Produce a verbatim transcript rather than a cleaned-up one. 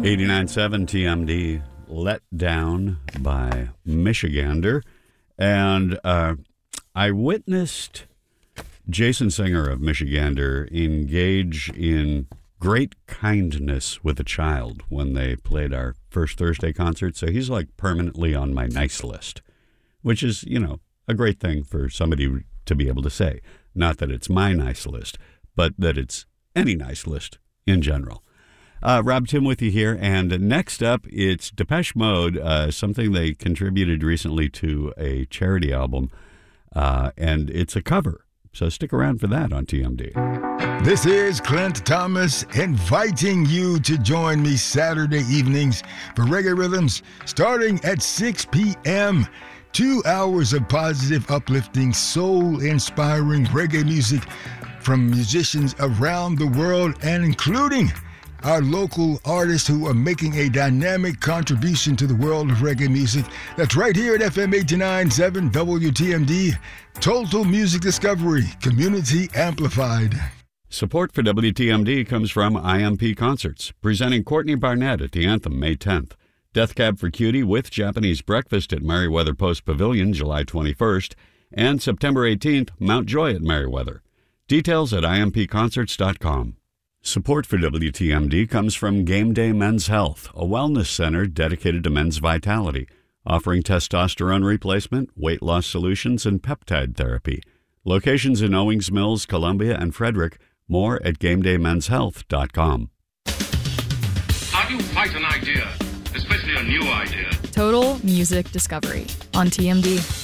eighty-nine point seven T M D, Let Down by Michigander. And uh, I witnessed Jason Singer of Michigander engage in great kindness with a child when they played our first Thursday concert. So he's like permanently on my nice list, which is, you know, a great thing for somebody to be able to say. Not that it's my nice list, but that it's any nice list in general. Uh, Rob Tim with you here, and next up, it's Depeche Mode, uh, something they contributed recently to a charity album, uh, and it's a cover. So stick around for that on T M D. This is Clint Thomas inviting you to join me Saturday evenings for Reggae Rhythms starting at six p.m. Two hours of positive, uplifting, soul-inspiring reggae music from musicians around the world and including our local artists who are making a dynamic contribution to the world of reggae music. That's right here at F M eighty-nine point seven W T M D. Total Music Discovery, community amplified. Support for W T M D comes from I M P Concerts, presenting Courtney Barnett at the Anthem May tenth. Death Cab for Cutie with Japanese Breakfast at Merriweather Post Pavilion July twenty-first. And September eighteenth, Mount Joy at Merriweather. Details at I M P concerts dot com. Support for W T M D comes from Game Day Men's Health, a wellness center dedicated to men's vitality, offering testosterone replacement, weight loss solutions, and peptide therapy. Locations in Owings Mills, Columbia, and Frederick. More at game day men's health dot com. How do you fight an idea, especially a new idea? Total Music Discovery on T M D.